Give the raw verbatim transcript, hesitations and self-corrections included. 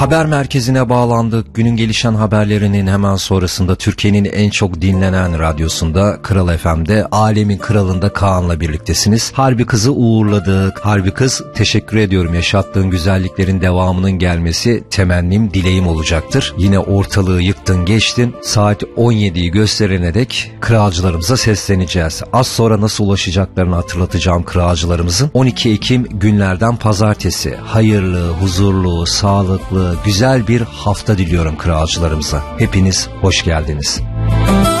Haber merkezine bağlandık. Günün gelişen haberlerinin hemen sonrasında Türkiye'nin en çok dinlenen radyosunda Kral F M'de Alemin Kralı'nda Kaan'la birliktesiniz. Harbi Kız'ı uğurladık. Harbi Kız, teşekkür ediyorum. Yaşattığın güzelliklerin devamının gelmesi temennim, dileğim olacaktır. Yine ortalığı yıktın geçtin. Saat on yediyi gösterene dek kralcılarımıza sesleneceğiz. Az sonra nasıl ulaşacaklarını hatırlatacağım kralcılarımızın. on iki Ekim günlerden pazartesi. Hayırlı, huzurlu, sağlıklı, güzel bir hafta diliyorum kralcılarımıza. Hepiniz hoş geldiniz.